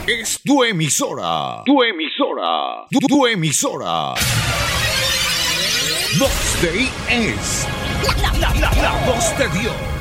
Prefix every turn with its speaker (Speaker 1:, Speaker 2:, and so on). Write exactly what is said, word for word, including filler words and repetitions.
Speaker 1: Es tu emisora. Tu emisora. Tu, tu emisora. Voz de I es la, la, la, la voz de Dios.